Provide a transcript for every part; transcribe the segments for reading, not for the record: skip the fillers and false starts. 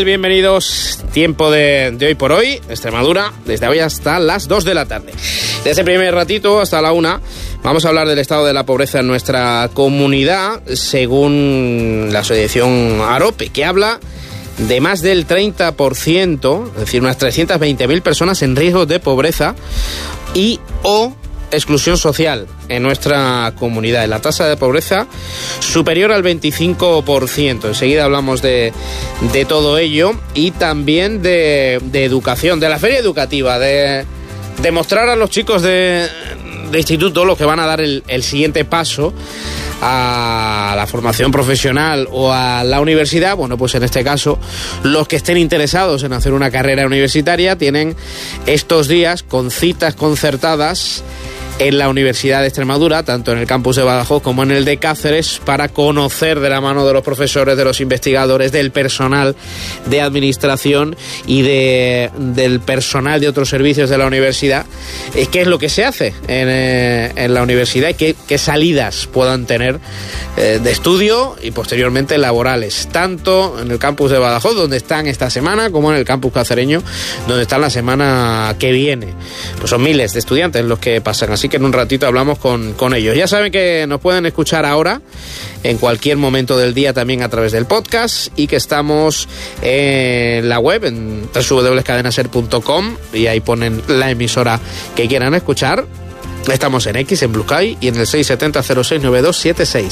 tal? Bienvenidos. Tiempo de hoy por hoy, Extremadura, desde hoy hasta las 2 de la tarde. Desde ese primer ratito hasta la 1 vamos a hablar del estado de la pobreza en nuestra comunidad, según la asociación AROPE, que habla de más del 30%, es decir, unas 320.000 personas en riesgo de pobreza y o exclusión social en nuestra comunidad. La tasa de pobreza superior al 25%. Enseguida hablamos de todo ello y también de educación, de la feria educativa, de mostrar a los chicos de instituto los que van a dar el siguiente paso a la formación profesional o a la universidad. Bueno, pues en este caso, los que estén interesados en hacer una carrera universitaria tienen estos días con citas concertadas en la Universidad de Extremadura, tanto en el campus de Badajoz como en el de Cáceres, para conocer de la mano de los profesores, de los investigadores, del personal de administración y del personal de otros servicios de la universidad, qué es lo que se hace en la universidad y qué salidas puedan tener de estudio y posteriormente laborales, tanto en el campus de Badajoz, donde están esta semana, como en el campus cacereño, donde están la semana que viene. Pues son miles de estudiantes los que pasan, así que en un ratito hablamos con ellos. Ya saben que nos pueden escuchar ahora, en cualquier momento del día, también a través del podcast, y que estamos en la web, en www.cadenaser.com, y ahí ponen la emisora que quieran escuchar. Estamos en X, en Blue Sky, y en el 670-0692-76,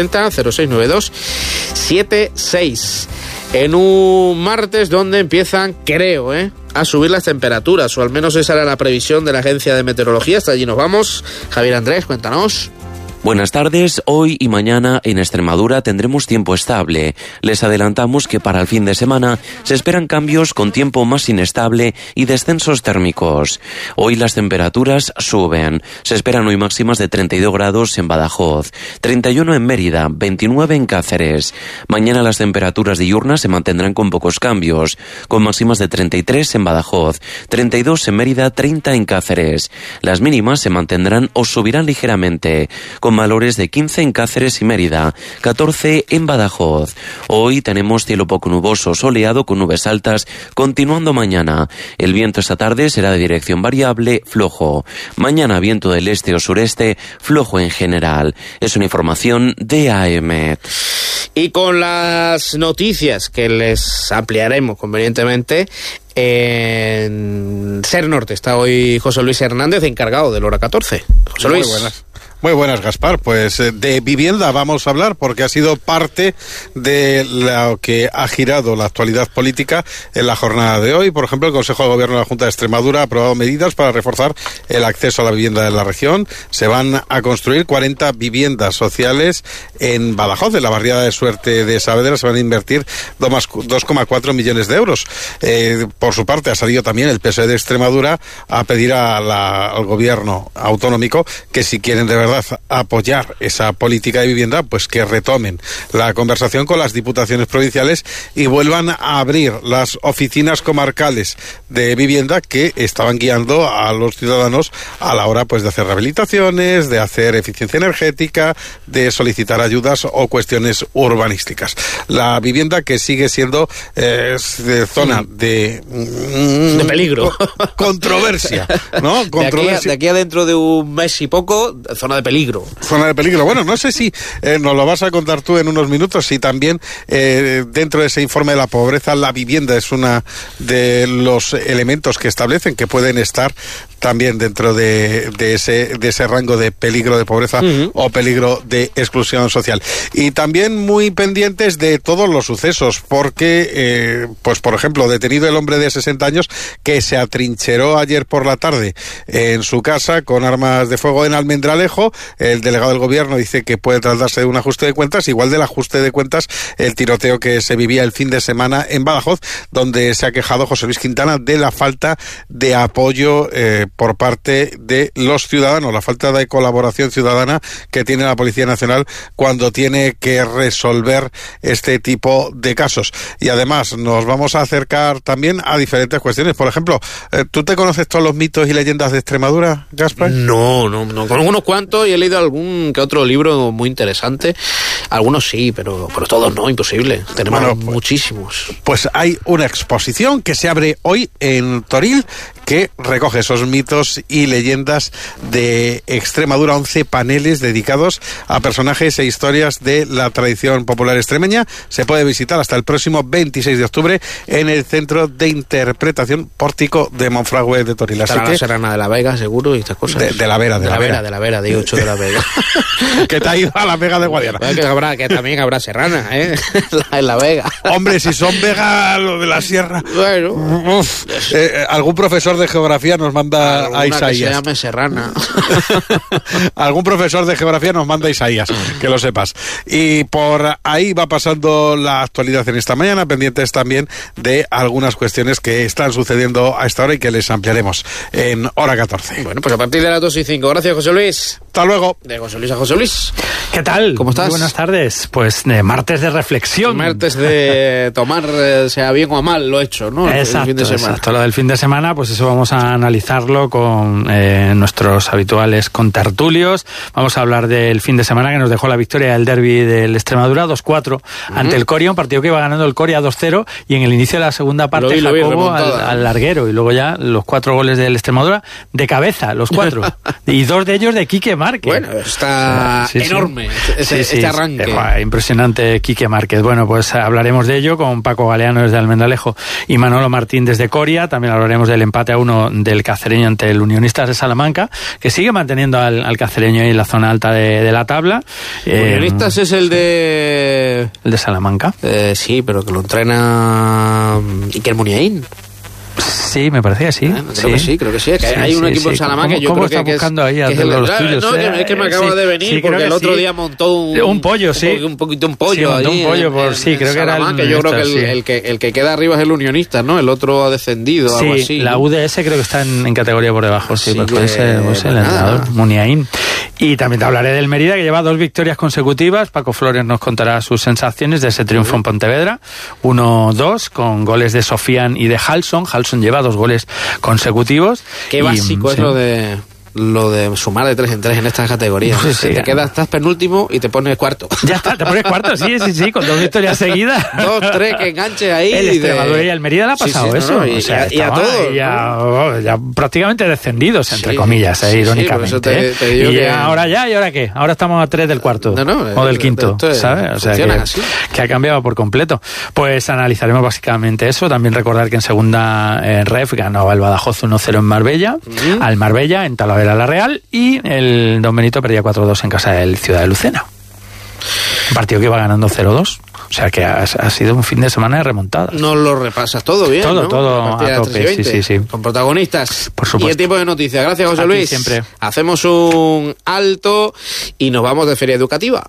670-0692-76. En un martes donde empiezan, creo, a subir las temperaturas, o al menos esa era la previsión de la Agencia de Meteorología. Hasta allí nos vamos. Javier Andrés, cuéntanos. Buenas tardes. Hoy y mañana en Extremadura tendremos tiempo estable. Les adelantamos que para el fin de semana se esperan cambios con tiempo más inestable y descensos térmicos. Hoy las temperaturas suben. Se esperan hoy máximas de 32 grados en Badajoz, 31 en Mérida, 29 en Cáceres. Mañana las temperaturas diurnas se mantendrán con pocos cambios, con máximas de 33 en Badajoz, 32 en Mérida, 30 en Cáceres. Las mínimas se mantendrán o subirán ligeramente, con valores de 15 en Cáceres y Mérida, 14 en Badajoz. Hoy tenemos cielo poco nuboso, soleado con nubes altas, continuando mañana. El viento esta tarde será de dirección variable, flojo. Mañana viento del este o sureste, flojo en general. Es una información de AEMET. Y con las noticias que les ampliaremos convenientemente, en Ser Norte está hoy José Luis Hernández, encargado del Hora 14. José Luis. Muy buenas, Gaspar. Pues de vivienda vamos a hablar porque ha sido parte de lo que ha girado la actualidad política en la jornada de hoy. Por ejemplo, el Consejo de Gobierno de la Junta de Extremadura ha aprobado medidas para reforzar el acceso a la vivienda en la región. Se van a construir 40 viviendas sociales en Badajoz, en la barriada de Suerte de Saavedra. Se van a invertir 2,4 millones de euros. Por su parte, ha salido también el PSOE de Extremadura a pedir al gobierno autonómico que, si quieren de verdad apoyar esa política de vivienda, pues que retomen la conversación con las diputaciones provinciales y vuelvan a abrir las oficinas comarcales de vivienda que estaban guiando a los ciudadanos a la hora, pues, de hacer rehabilitaciones, de hacer eficiencia energética, de solicitar ayudas o cuestiones urbanísticas. La vivienda que sigue siendo zona de peligro, controversia, ¿no? De aquí a dentro de un mes y poco, zona de peligro. Zona de peligro. Bueno, no sé si nos lo vas a contar tú en unos minutos, si también dentro de ese informe de la pobreza, la vivienda es uno de los elementos que establecen que pueden estar también dentro de ese rango de peligro de pobreza o peligro de exclusión social. Y también muy pendientes de todos los sucesos, porque, pues por ejemplo, detenido el hombre de 60 años que se atrincheró ayer por la tarde en su casa con armas de fuego en Almendralejo. El delegado del gobierno dice que puede tratarse de un ajuste de cuentas, igual del ajuste de cuentas el tiroteo que se vivía el fin de semana en Badajoz, donde se ha quejado José Luis Quintana de la falta de apoyo por parte de los ciudadanos, la falta de colaboración ciudadana que tiene la Policía Nacional cuando tiene que resolver este tipo de casos. Y además nos vamos a acercar también a diferentes cuestiones. Por ejemplo, ¿tú te conoces todos los mitos y leyendas de Extremadura, Gaspar? No, conozco unos cuantos y he leído algún que otro libro muy interesante Algunos sí, pero todos no, imposible. Tenemos muchísimos. Pues hay una exposición que se abre hoy en Toril que recoge esos mitos y leyendas de Extremadura, 11 paneles dedicados a personajes e historias de la tradición popular extremeña. Se puede visitar hasta el próximo 26 de octubre en el Centro de Interpretación Pórtico de Monfragüe de Toril. Así que la Serrana de la Vega, seguro, y estas cosas. De la Vera, de la Vera, de 8 de la Vega. Que te ha ido a la Vega de Guadiana. Que también habrá serrana, en la Vega. Hombre, si son Vega, lo de la sierra. Bueno. Algún profesor de geografía nos manda a Isaías. Que se llame serrana. Algún profesor de geografía nos manda a Isaías, que lo sepas. Y por ahí va pasando la actualidad en esta mañana, pendientes también de algunas cuestiones que están sucediendo a esta hora y que les ampliaremos en hora 14. Bueno, pues a partir de las 2:05. Gracias, José Luis. Hasta luego. De José Luis a José Luis. ¿Qué tal? ¿Cómo estás? Muy buenas tardes. Pues martes de reflexión. Martes de tomar, sea bien o mal, lo hecho, ¿no? Exacto, el fin de semana. Exacto. Lo del fin de semana, pues eso vamos a analizarlo con nuestros habituales contertulios. Vamos a hablar del fin de semana que nos dejó la victoria del derbi del Extremadura 2-4 ante el Coria, un partido que iba ganando el Coria 2-0 y en el inicio de la segunda parte Jacobo al larguero y luego ya los 4 goles del Extremadura de cabeza, los 4 y 2 de ellos de Quique Márquez. Bueno, está enorme este arranque. Impresionante Quique Márquez. Bueno, pues hablaremos de ello con Paco Galeano desde Almendalejo y Manolo Martín desde Coria. También hablaremos del empate a 1 del Cacereño ante el Unionistas de Salamanca, que sigue manteniendo al Cacereño ahí en la zona alta de la tabla. Unionistas es el de Salamanca. Sí, pero que lo entrena Iker Muniain. Sí, me parece que sí. Creo que sí. Que hay un equipo en Salamanca. ¿Cómo está buscando ahí a los tuyos? No, es que me acaba de venir porque el otro día montó un pollo, un pollo allí. Un pollo, creo que era el... Yo creo que el que queda arriba es el Unionista, ¿no? El otro ha descendido, algo así. La UDS creo que está en categoría por debajo, pues puede ser el entrenador, Muniain. Y también te hablaré del Mérida, que lleva 2 victorias consecutivas. Paco Flores nos contará sus sensaciones de ese triunfo en Pontevedra. 1-2, con goles de Sofian y de Halson. Halson lleva 2 goles consecutivos. Qué básico es lo de sumar de 3 en 3 en estas categorías. Estás penúltimo y te pones cuarto. Ya está, te pones cuarto, sí, con 2 victorias seguidas. 2-3 que enganche ahí. El Extremadura y el Mérida le ha pasado eso. Y a todos. Ya prácticamente descendidos, entre comillas, irónicamente. ¿Y ahora qué? Ahora estamos a 3 del cuarto. O del quinto, ¿sabes? O sea, que ha cambiado por completo. Pues analizaremos básicamente eso. También recordar que en segunda ref ganó el Badajoz 1-0 en Marbella, al Marbella, en Talavera la Real, y el Don Benito perdía 4-2 en casa del Ciudad de Lucena. Un partido que iba ganando 0-2. O sea que ha sido un fin de semana de remontadas. No lo repasas todo bien, Todo a tope, sí. Con protagonistas. Por supuesto. Y el tipo de noticias. Gracias, José Luis. Siempre. Hacemos un alto y nos vamos de feria educativa.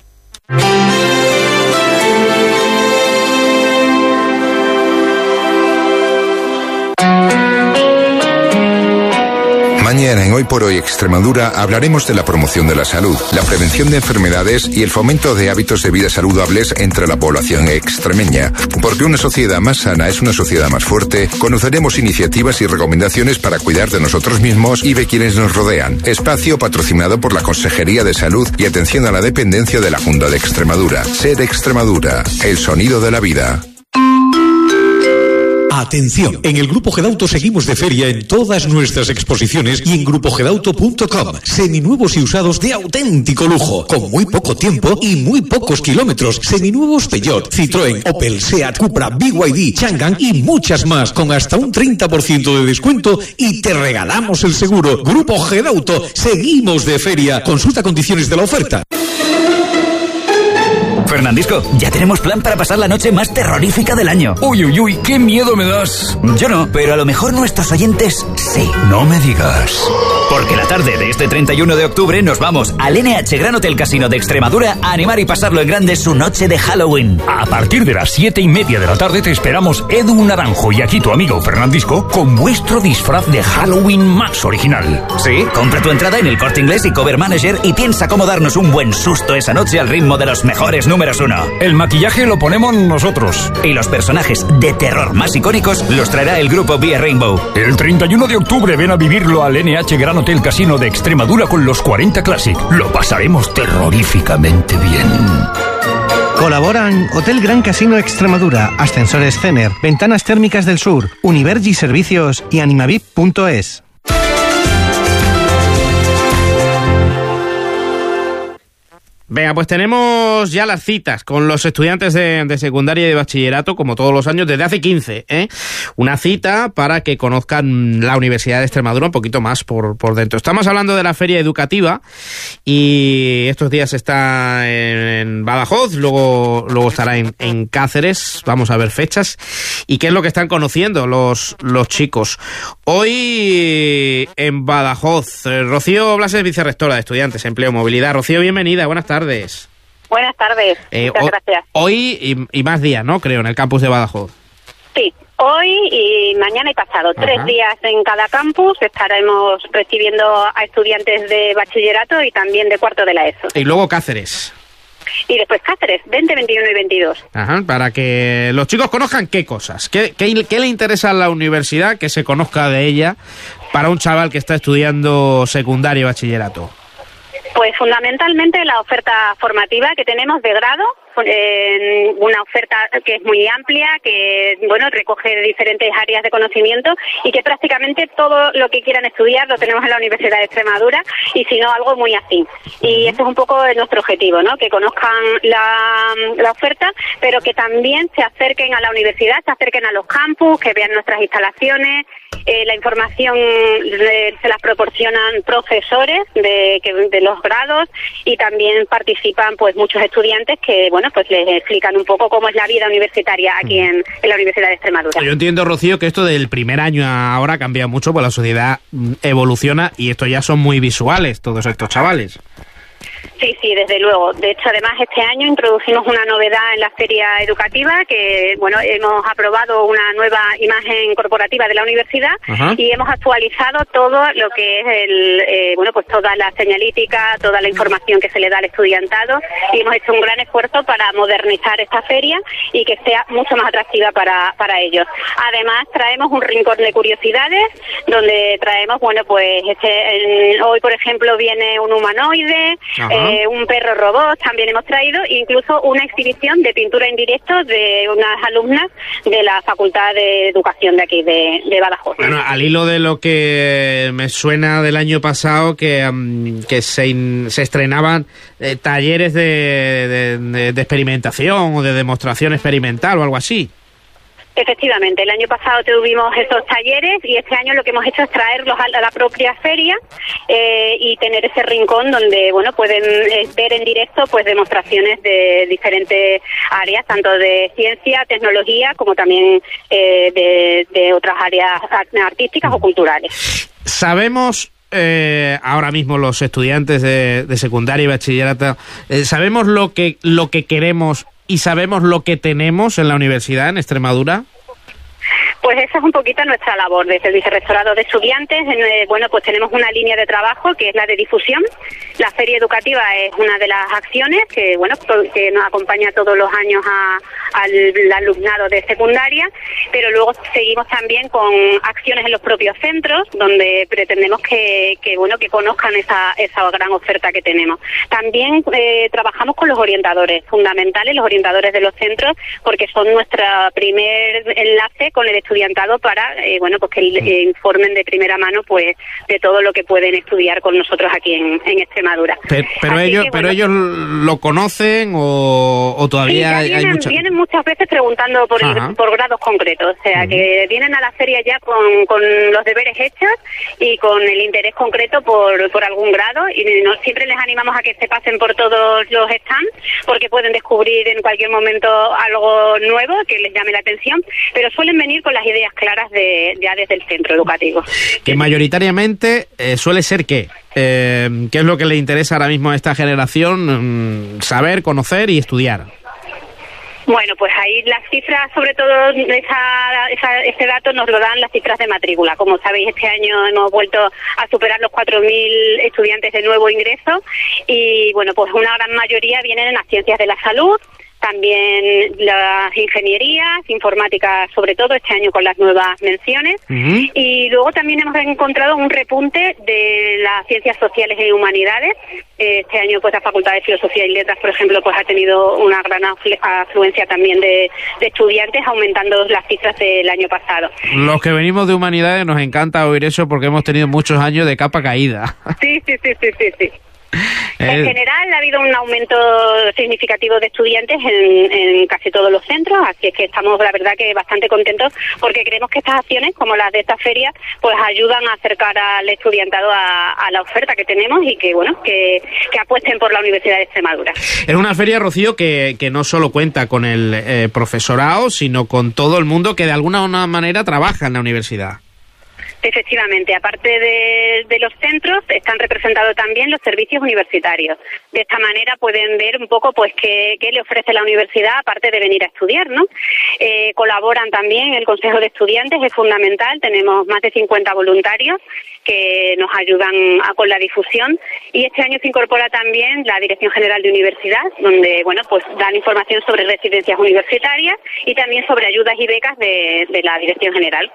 Mañana en Hoy por Hoy Extremadura hablaremos de la promoción de la salud, la prevención de enfermedades y el fomento de hábitos de vida saludables entre la población extremeña. Porque una sociedad más sana es una sociedad más fuerte, conoceremos iniciativas y recomendaciones para cuidar de nosotros mismos y de quienes nos rodean. Espacio patrocinado por la Consejería de Salud y Atención a la Dependencia de la Junta de Extremadura. Ser Extremadura, el sonido de la vida. Atención, en el Grupo Gedauto seguimos de feria en todas nuestras exposiciones y en grupogedauto.com. Seminuevos y usados de auténtico lujo, con muy poco tiempo y muy pocos kilómetros. Seminuevos Peugeot, Citroën, Opel, Seat, Cupra, BYD, Changan y muchas más, con hasta un 30% de descuento y te regalamos el seguro. Grupo Gedauto, seguimos de feria. Consulta condiciones de la oferta. Fernandisco, ya tenemos plan para pasar la noche más terrorífica del año. Uy, qué miedo me das. Yo no, pero a lo mejor nuestros oyentes sí. No me digas. Porque la tarde de este 31 de octubre nos vamos al NH Gran Hotel Casino de Extremadura a animar y pasarlo en grande su noche de Halloween. A partir de las 7:30 de la tarde te esperamos Edu Naranjo y aquí tu amigo Fernandisco con vuestro disfraz de Halloween más original. Sí, compra tu entrada en el Corte Inglés y Cover Manager y piensa cómo darnos un buen susto esa noche al ritmo de los mejores números 1. El maquillaje lo ponemos nosotros. Y los personajes de terror más icónicos los traerá el grupo Vía Rainbow. El 31 de octubre ven a vivirlo al NH Gran Hotel Casino de Extremadura con los 40 Classic. Lo pasaremos terroríficamente bien. Colaboran Hotel Gran Casino Extremadura, Ascensores Cener, Ventanas Térmicas del Sur, Univergi Servicios y Animavip.es. Venga, pues tenemos ya las citas con los estudiantes de secundaria y de bachillerato, como todos los años, desde hace 15, ¿eh? Una cita para que conozcan la Universidad de Extremadura un poquito más por dentro. Estamos hablando de la feria educativa y estos días está en Badajoz, luego estará en Cáceres. Vamos a ver fechas y qué es lo que están conociendo los chicos. Hoy en Badajoz, Rocío Blases, vicerrectora de Estudiantes, Empleo, Movilidad. Rocío, bienvenida, buenas tardes. Buenas tardes, muchas gracias. Hoy y más días, ¿no? Creo, en el campus de Badajoz. Sí, hoy y mañana y pasado. Ajá. 3 días en cada campus. Estaremos recibiendo a estudiantes de bachillerato y también de cuarto de la ESO. Y luego Cáceres. Y después Cáceres, 20, 21 y 22. Ajá, para que los chicos conozcan qué cosas. ¿Qué le interesa a la universidad que se conozca de ella para un chaval que está estudiando secundaria y bachillerato? Pues fundamentalmente la oferta formativa que tenemos de grado, una oferta que es muy amplia, que recoge diferentes áreas de conocimiento y que prácticamente todo lo que quieran estudiar lo tenemos en la Universidad de Extremadura y si no algo muy afín. Y ese es un poco nuestro objetivo, ¿no? Que conozcan la oferta, pero que también se acerquen a la universidad, se acerquen a los campus, que vean nuestras instalaciones. La información se las proporcionan profesores de los grados y también participan pues muchos estudiantes que pues les explican un poco cómo es la vida universitaria aquí en la Universidad de Extremadura. Yo entiendo, Rocío, que esto del primer año ahora cambia mucho, pues la sociedad evoluciona y esto ya son muy visuales todos estos chavales. Sí, desde luego. De hecho, además, este año introducimos una novedad en la feria educativa que, hemos aprobado una nueva imagen corporativa de la universidad. Ajá. Y hemos actualizado todo lo que es pues toda la señalítica, toda la información que se le da al estudiantado y hemos hecho un gran esfuerzo para modernizar esta feria y que sea mucho más atractiva para ellos. Además, traemos un rincón de curiosidades donde traemos, hoy, por ejemplo, viene un humanoide, un perro robot también hemos traído, incluso una exhibición de pintura en directo de unas alumnas de la Facultad de Educación de aquí de Badajoz. Bueno, al hilo de lo que me suena del año pasado, que se estrenaban talleres de experimentación o de demostración experimental o algo así. Efectivamente, el año pasado tuvimos esos talleres y este año lo que hemos hecho es traerlos a la propia feria y tener ese rincón donde pueden ver en directo pues demostraciones de diferentes áreas, tanto de ciencia, tecnología, como también de otras áreas artísticas o culturales. Sabemos ahora mismo los estudiantes de secundaria y bachillerato, sabemos lo que queremos y sabemos lo que tenemos en la universidad en Extremadura. Pues esa es un poquito nuestra labor desde el Vicerrectorado de Estudiantes. Pues tenemos una línea de trabajo que es la de difusión. La feria educativa es una de las acciones que nos acompaña todos los años al alumnado de secundaria, pero luego seguimos también con acciones en los propios centros donde pretendemos que conozcan esa gran oferta que tenemos. También trabajamos con los orientadores fundamentales, los orientadores de los centros, porque son nuestro primer enlace con el estudiantado para que informen de primera mano pues de todo lo que pueden estudiar con nosotros aquí en Extremadura. Pero ellos lo conocen o todavía sí, vienen muchas veces preguntando por grados concretos, o sea que vienen a la feria ya con los deberes hechos y con el interés concreto por algún grado y siempre les animamos a que se pasen por todos los stands porque pueden descubrir en cualquier momento algo nuevo que les llame la atención, pero suelen venir con las ideas claras ya desde el centro educativo. Que mayoritariamente suele ser ¿qué es lo que le interesa ahora mismo a esta generación? Saber, conocer y estudiar. Bueno, pues ahí las cifras, sobre todo ese dato nos lo dan las cifras de matrícula. Como sabéis, este año hemos vuelto a superar los 4.000 estudiantes de nuevo ingreso y pues una gran mayoría vienen en las ciencias de la salud, también las ingenierías, informática sobre todo, este año con las nuevas menciones, y luego también hemos encontrado un repunte de las ciencias sociales y humanidades. Este año pues la Facultad de Filosofía y Letras, por ejemplo, pues ha tenido una gran afluencia también de estudiantes, aumentando las cifras del año pasado. Los que venimos de humanidades nos encanta oír eso porque hemos tenido muchos años de capa caída. Sí. En general ha habido un aumento significativo de estudiantes en casi todos los centros, así es que estamos, la verdad, que bastante contentos porque creemos que estas acciones, como las de esta feria, pues ayudan a acercar al estudiantado a la oferta que tenemos y que, bueno, que apuesten por la Universidad de Extremadura. Es una feria, Rocío, que no solo cuenta con el profesorado, sino con todo el mundo que de alguna manera trabaja en la universidad. Efectivamente, aparte de los centros, están representados también los servicios universitarios. De esta manera pueden ver un poco pues qué le ofrece la universidad, aparte de venir a estudiar, ¿no? Colaboran también el Consejo de Estudiantes, es fundamental. Tenemos más de 50 voluntarios que nos ayudan con la difusión, y este año se incorpora también la Dirección General de Universidad, donde, bueno, pues dan información sobre residencias universitarias y también sobre ayudas y becas de la Dirección General.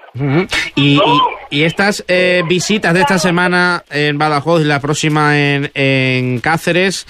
Y estas visitas de esta semana en Badajoz y la próxima en Cáceres,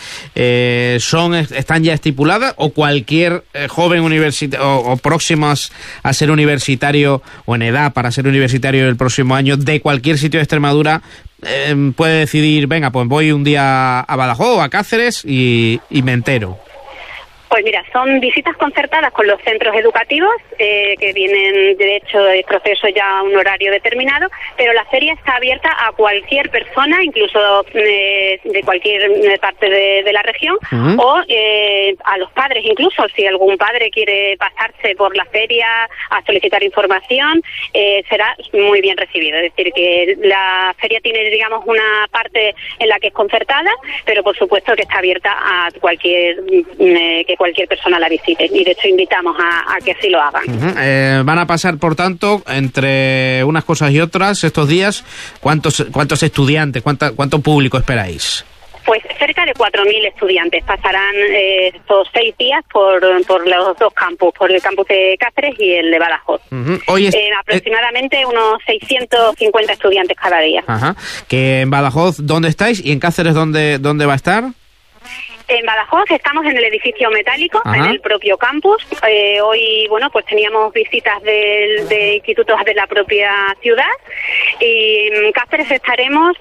¿están ya estipuladas, o cualquier joven o próximos a ser universitario o en edad para ser universitario el próximo año de cualquier sitio de Extremadura puede decidir, venga, pues voy un día a Badajoz o a Cáceres y me entero? Pues mira, son visitas concertadas con los centros educativos que vienen, de hecho, el proceso ya a un horario determinado, pero la feria está abierta a cualquier persona, incluso de cualquier parte de la región, o a los padres incluso. Si algún padre quiere pasarse por la feria a solicitar información, será muy bien recibido. Es decir, que la feria tiene, digamos, una parte en la que es concertada, pero por supuesto que está abierta a cualquier persona la visite, y de hecho invitamos a que así lo hagan. Van a pasar, por tanto, entre unas cosas y otras estos días, ¿cuántos estudiantes, cuánto público esperáis? Pues cerca de 4.000 estudiantes pasarán estos 6 días por los dos campus, por el campus de Cáceres y el de Badajoz. Aproximadamente unos 650 estudiantes cada día. ¿Que en Badajoz dónde estáis y en Cáceres dónde va a estar? En Badajoz estamos en el edificio metálico, en el propio campus. Hoy, bueno, pues teníamos visitas de institutos de la propia ciudad, y en Cáceres estaremos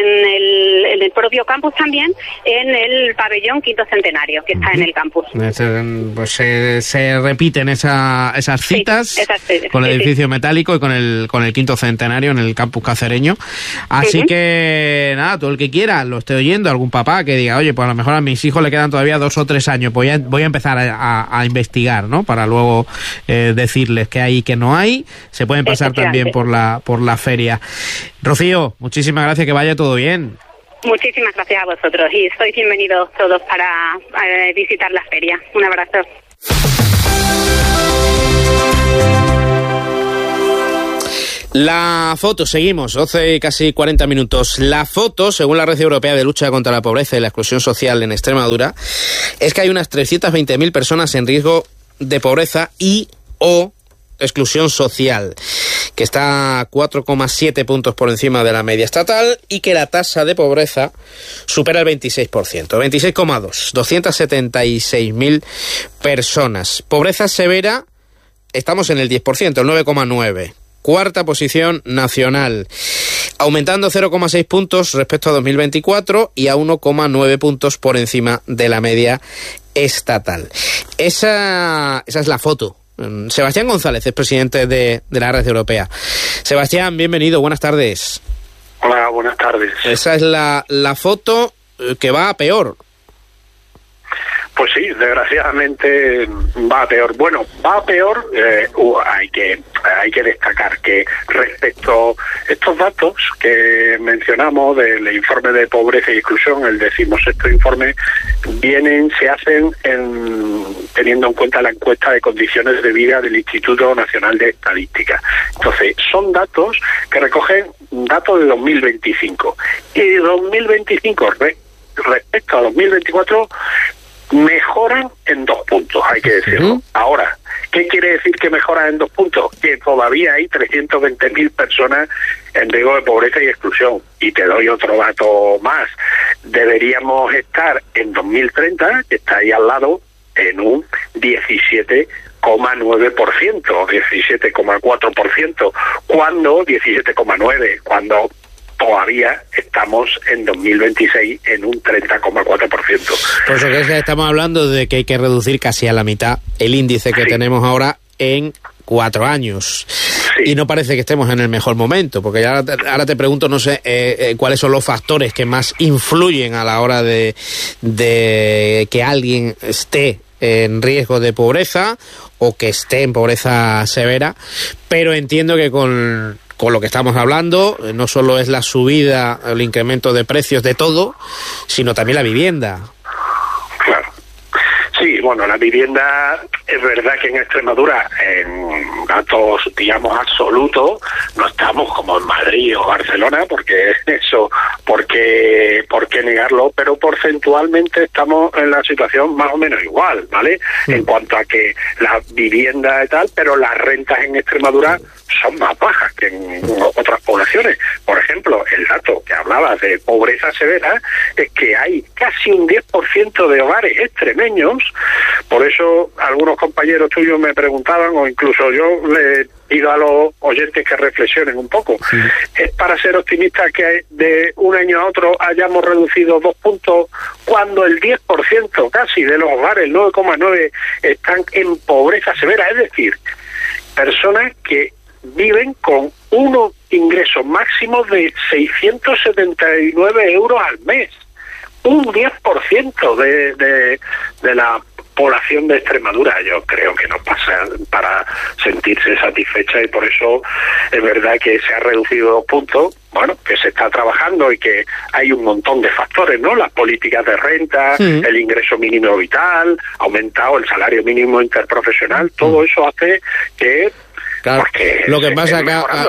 en el propio campus también, en el pabellón Quinto Centenario, que está en el campus. Pues se repiten esas citas, con el edificio metálico y con el Quinto Centenario en el campus cacereño. Así que, nada, todo el que quiera, lo esté oyendo, algún papá que diga, oye, pues a lo mejor a mis hijos le quedan todavía 2 o 3 años, voy a empezar a investigar, ¿no? Para luego decirles qué hay y qué no hay. Se pueden pasar también por la feria. Rocío, muchísimas gracias, que vaya todo bien. Muchísimas gracias a vosotros, y sois bienvenidos todos para visitar la feria. Un abrazo. La foto, seguimos, 12 y casi 40 minutos. La foto, según la Red Europea de Lucha contra la Pobreza y la Exclusión Social en Extremadura, es que hay unas 320.000 personas en riesgo de pobreza o exclusión social, que está 4,7 puntos por encima de la media estatal, y que la tasa de pobreza supera el 26%, 26,2, 276.000 personas. Pobreza severa, estamos en el 10%, el 9,9%. Cuarta posición nacional, aumentando 0,6 puntos respecto a 2024 y a 1,9 puntos por encima de la media estatal. Esa es la foto. Sebastián González es presidente de la Red Europea. Sebastián, bienvenido, buenas tardes. Hola, buenas tardes. Esa es la foto que va a peor. Pues sí, desgraciadamente va a peor. Bueno, va a peor, hay que destacar que respecto a estos datos que mencionamos del informe de pobreza y exclusión, el 16º informe, se hacen teniendo en cuenta la encuesta de condiciones de vida del Instituto Nacional de Estadística. Entonces, son datos que recogen datos de 2025. Y de 2025 respecto a 2024, mejoran en 2 puntos, hay que decirlo. Ahora, ¿qué quiere decir que mejoran en 2 puntos? Que todavía hay 320.000 personas en riesgo de pobreza y exclusión. Y te doy otro dato más. Deberíamos estar en 2030, que está ahí al lado, en un 17,9%, 17,4%, cuando 17,9%, cuando todavía estamos en 2026 en un 30,4%. Por eso que estamos hablando de que hay que reducir casi a la mitad el índice que tenemos ahora en 4 años. Y no parece que estemos en el mejor momento, porque ahora te pregunto, no sé, cuáles son los factores que más influyen a la hora de que alguien esté en riesgo de pobreza o que esté en pobreza severa, pero entiendo que con lo que estamos hablando, no solo es la subida, el incremento de precios de todo, sino también la vivienda. Claro. Sí, bueno, la vivienda, es verdad que en Extremadura, en datos, digamos, absolutos, no estamos como en Madrid o Barcelona, porque eso, ¿por qué negarlo? Pero porcentualmente estamos en la situación más o menos igual, ¿vale? En cuanto a que la vivienda y tal, pero las rentas en Extremadura son más bajas que en otras poblaciones. Por ejemplo, el dato que hablabas de pobreza severa es que hay casi un 10% de hogares extremeños. Por eso algunos compañeros tuyos me preguntaban, o incluso yo le pido a los oyentes que reflexionen un poco. ¿Es para ser optimista que de un año a otro hayamos reducido 2 puntos cuando el 10% casi de los hogares, el 9,9%, están en pobreza severa? Es decir, personas que viven con unos ingresos máximos de 679 euros al mes. Un 10% de la población de Extremadura. Yo creo que no pasa para sentirse satisfecha, y por eso es verdad que se ha reducido 2 puntos, bueno, que se está trabajando y que hay un montón de factores, ¿no? Las políticas de renta, el ingreso mínimo vital, ha aumentado el salario mínimo interprofesional, todo eso hace que Claro, lo que pasa,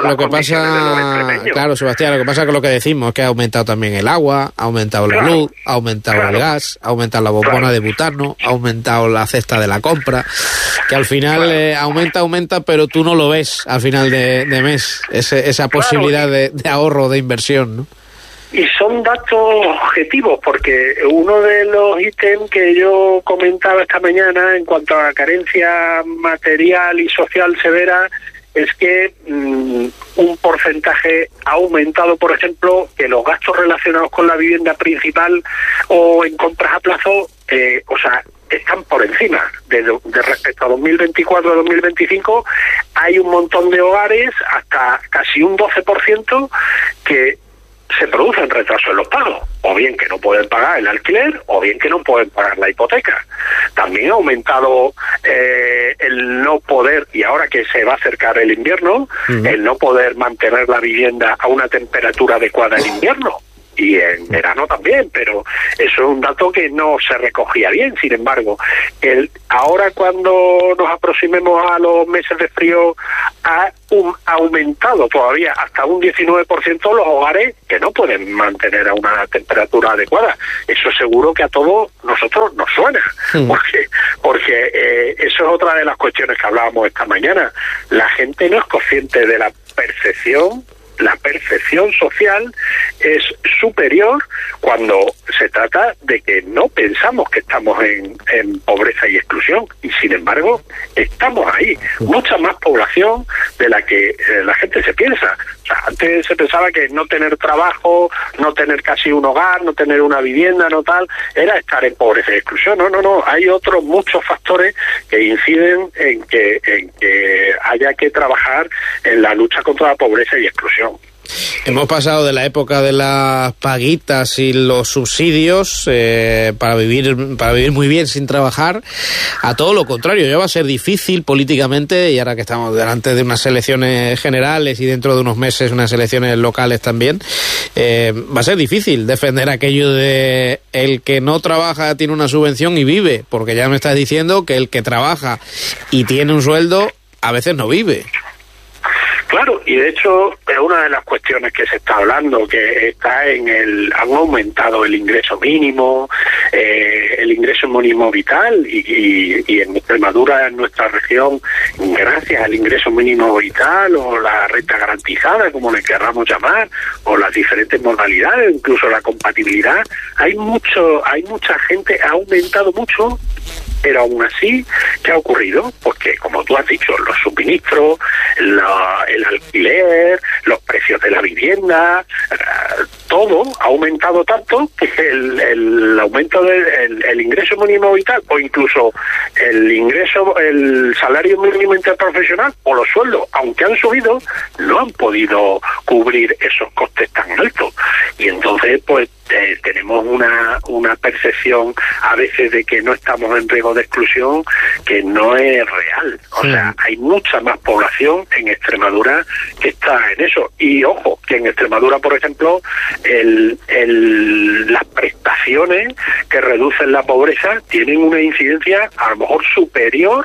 claro, Sebastián, lo que pasa es que lo que decimos es que ha aumentado también el agua, ha aumentado la luz, ha aumentado el gas, ha aumentado la bombona de butano, ha aumentado la cesta de la compra, que al final aumenta, pero tú no lo ves al final de mes, esa posibilidad de ahorro, de inversión, ¿no? Y son datos objetivos, porque uno de los ítems que yo comentaba esta mañana en cuanto a carencia material y social severa es que un porcentaje ha aumentado, por ejemplo, que los gastos relacionados con la vivienda principal o en compras a plazo, están por encima de respecto a 2024 a 2025. Hay un montón de hogares, hasta casi un 12%, que se producen retrasos en los pagos, o bien que no pueden pagar el alquiler, o bien que no pueden pagar la hipoteca. También ha aumentado el no poder, y ahora que se va a acercar el invierno, el no poder mantener la vivienda a una temperatura adecuada en invierno. Y en verano también, pero eso es un dato que no se recogía bien. Sin embargo, ahora cuando nos aproximemos a los meses de frío, ha aumentado todavía hasta un 19% los hogares que no pueden mantener a una temperatura adecuada. Eso seguro que a todos nosotros nos suena, porque eso es otra de las cuestiones que hablábamos esta mañana. La gente no es consciente de la percepción. La percepción social es superior cuando se trata de que no pensamos que estamos en pobreza y exclusión, y sin embargo estamos ahí. Mucha más población de la que la gente se piensa. O sea, antes se pensaba que no tener trabajo, no tener casi un hogar, no tener una vivienda, no tal, era estar en pobreza y exclusión. No, hay otros muchos factores que inciden en que haya que trabajar en la lucha contra la pobreza y exclusión. Hemos pasado de la época de las paguitas y los subsidios para vivir muy bien sin trabajar, a todo lo contrario. Ya va a ser difícil políticamente, y ahora que estamos delante de unas elecciones generales y dentro de unos meses unas elecciones locales también, va a ser difícil defender aquello de el que no trabaja tiene una subvención y vive, porque ya me estás diciendo que el que trabaja y tiene un sueldo a veces no vive. Claro, y de hecho es una de las cuestiones que se está hablando, que está han aumentado el ingreso mínimo, el ingreso mínimo vital y en Extremadura, en nuestra región, gracias al ingreso mínimo vital o la renta garantizada, como le querramos llamar, o las diferentes modalidades, incluso la compatibilidad, hay mucha gente, ha aumentado mucho. Pero aún así, ¿qué ha ocurrido? Pues que, como tú has dicho, los suministros, el alquiler, los precios de la vivienda, todo ha aumentado tanto que el aumento del ingreso mínimo vital o incluso el salario mínimo interprofesional o los sueldos, aunque han subido, no han podido cubrir esos costes tan altos. Y entonces, pues, tenemos una percepción a veces de que no estamos en riesgo de exclusión que no es real. O sea, hay mucha más población en Extremadura que está en eso. Y ojo, que en Extremadura, por ejemplo, las prestaciones que reducen la pobreza tienen una incidencia a lo mejor superior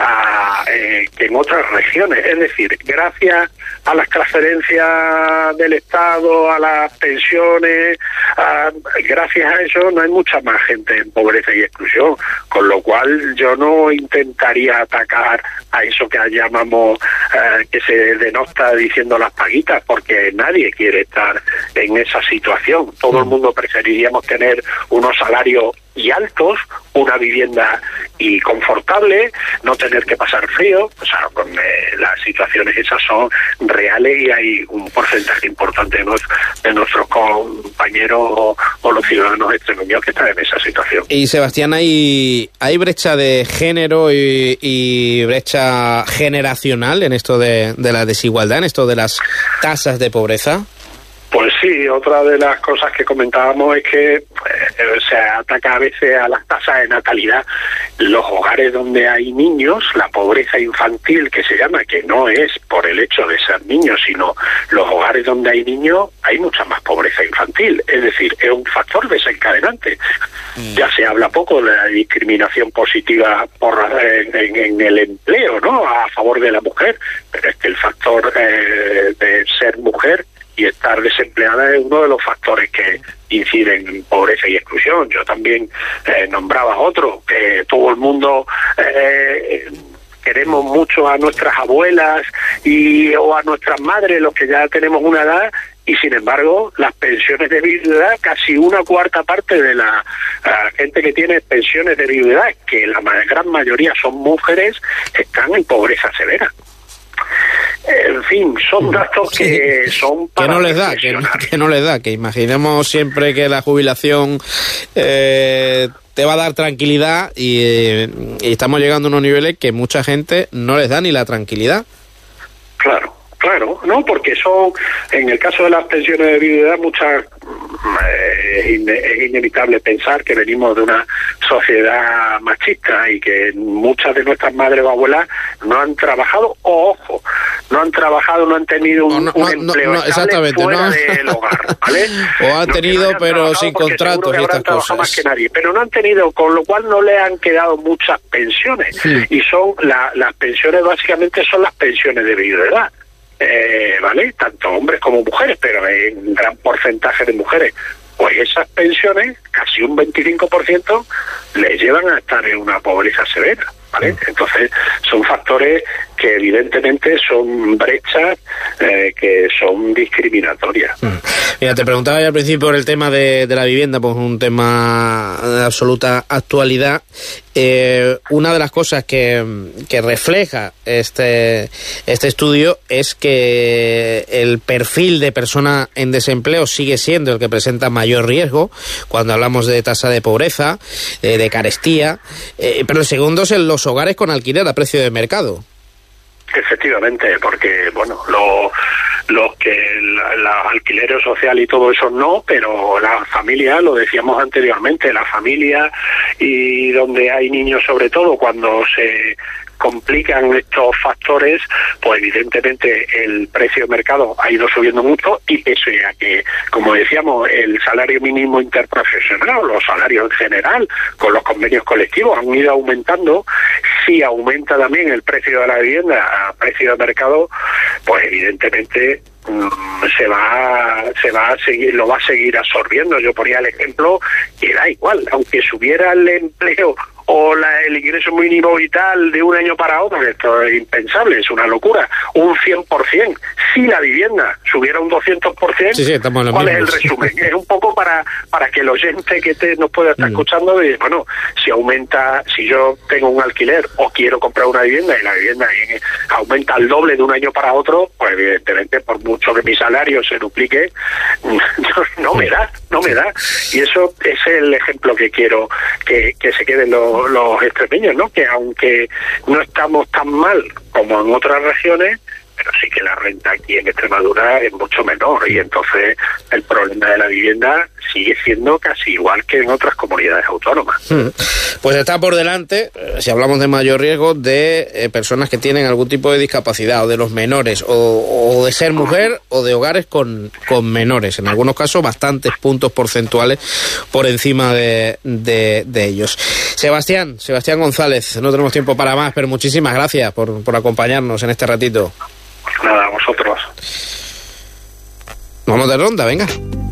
que en otras regiones. Es decir, gracias a las transferencias del Estado, a las pensiones, gracias a eso no hay mucha más gente en pobreza y exclusión, con lo cual yo no intentaría atacar a eso que llamamos, que se denota diciendo las paguitas, porque nadie quiere estar en esa situación. Todo el mundo preferiríamos tener unos salarios y altos, una vivienda y confortable, no tener que pasar frío. O sea, las situaciones esas son reales y hay un porcentaje importante de nuestros compañeros o los ciudadanos extremeños que están en esa situación. Y Sebastián, ¿hay brecha de género y brecha generacional en esto de la desigualdad, en esto de las tasas de pobreza? Pues sí, otra de las cosas que comentábamos es que se ataca a veces a las tasas de natalidad. Los hogares donde hay niños, la pobreza infantil que se llama, que no es por el hecho de ser niños, sino los hogares donde hay niños, hay mucha más pobreza infantil. Es decir, es un factor desencadenante. Ya se habla poco de la discriminación positiva en el empleo, ¿no?, a favor de la mujer, pero es que el factor de ser mujer y estar desempleada es uno de los factores que inciden en pobreza y exclusión. Yo también nombraba otro, que todo el mundo queremos mucho a nuestras abuelas o a nuestras madres, los que ya tenemos una edad, y sin embargo las pensiones de viudedad, casi una cuarta parte de la gente que tiene pensiones de viudedad, que la gran mayoría son mujeres, están en pobreza severa. En fin, son datos que son para que no les da, que imaginemos siempre que la jubilación te va a dar tranquilidad y estamos llegando a unos niveles que mucha gente no les da ni la tranquilidad. Claro, no, porque son, en el caso de las pensiones de viudedad, es inevitable pensar que venimos de una sociedad machista y que muchas de nuestras madres o abuelas no han trabajado, no han tenido un empleo estable fuera del hogar, ¿vale? O han tenido, pero sin contratos y estas cosas. Más que nadie, pero no han tenido, con lo cual no le han quedado muchas pensiones. Sí. Y son las pensiones, básicamente son las pensiones de viudedad. ¿Vale? Tanto hombres como mujeres, pero en gran porcentaje de mujeres. Pues esas pensiones, casi un 25%, les llevan a estar en una pobreza severa, ¿vale? Entonces, son factores que evidentemente son brechas que son discriminatorias. Mira, te preguntaba ya al principio por el tema de la vivienda, pues un tema de absoluta actualidad. Una de las cosas que refleja este estudio es que el perfil de persona en desempleo sigue siendo el que presenta mayor riesgo cuando hablamos de tasa de pobreza, de carestía, pero el segundo es en los hogares con alquiler a precio de mercado. Efectivamente, porque bueno, los alquileres social y todo eso no, pero la familia, lo decíamos anteriormente, la familia y donde hay niños sobre todo, cuando se complican estos factores, pues evidentemente el precio de mercado ha ido subiendo mucho y pese a que, como decíamos, el salario mínimo interprofesional, los salarios en general, con los convenios colectivos han ido aumentando, si aumenta también el precio de la vivienda a precio de mercado, pues evidentemente se va a seguir, lo va a seguir absorbiendo. Yo ponía el ejemplo que da igual, aunque subiera el empleo o el ingreso mínimo vital de un año para otro, esto es impensable, es una locura, un 100%. Si la vivienda subiera un 200%, sí, estamos en lo ¿cuál mismo? Es el resumen? Es un poco para que el oyente que nos pueda estar escuchando, bueno, si yo tengo un alquiler o quiero comprar una vivienda y la vivienda aumenta el doble de un año para otro, pues evidentemente por mucho que mi salario se duplique, no me da. Y eso es el ejemplo que quiero que se queden los extremeños, ¿no? Que aunque no estamos tan mal como en otras regiones, pero sí que la renta aquí en Extremadura es mucho menor, y entonces el problema de la vivienda sigue siendo casi igual que en otras comunidades autónomas. Pues está por delante, si hablamos de mayor riesgo, de personas que tienen algún tipo de discapacidad, o de los menores, o de ser mujer, o de hogares con menores, en algunos casos bastantes puntos porcentuales por encima de ellos. Sebastián González, no tenemos tiempo para más, pero muchísimas gracias por acompañarnos en este ratito. Nada, a vosotros. Vamos de ronda, venga.